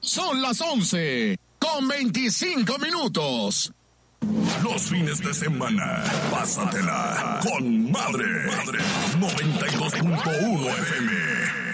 Son las 11:25. Los fines de semana, pásatela con Madre 92.1 FM.